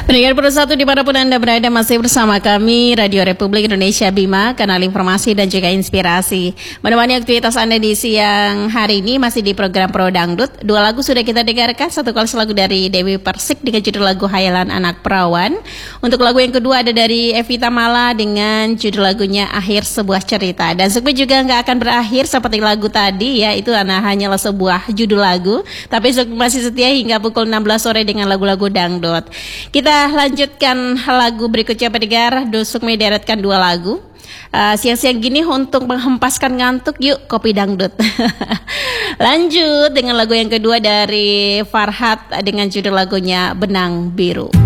Pendengar Persatu dimanapun Anda berada, masih bersama kami Radio Republik Indonesia Bima, kanal informasi dan juga inspirasi. Menemani aktivitas Anda di siang hari ini masih di program Pro Dangdut. Dua lagu sudah kita dengarkan, satu kali lagu dari Dewi Persik dengan judul lagu Hayalan Anak Perawan. Untuk lagu yang kedua ada dari Evita Mala dengan judul lagunya Akhir Sebuah Cerita. Dan Sukmi juga nggak akan berakhir seperti lagu tadi ya, itu hanyalah sebuah judul lagu. Tapi Sukmi masih setia hingga pukul 16 sore dengan lagu-lagu dangdut. Kita lanjutkan lagu berikutnya pendengar. Sukmi deretkan dua lagu siang-siang gini untuk menghempaskan ngantuk. Yuk kopi dangdut. Lanjut dengan lagu yang kedua dari Farhat dengan judul lagunya Benang Biru.